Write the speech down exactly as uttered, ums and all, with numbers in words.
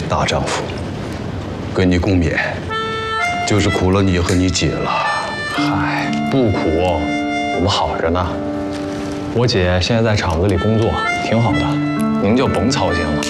大丈夫，跟你共勉，就是苦了你和你姐了。 嗨，不苦，我们好着呢。我姐现在在厂子里工作，挺好的，您就甭操心了。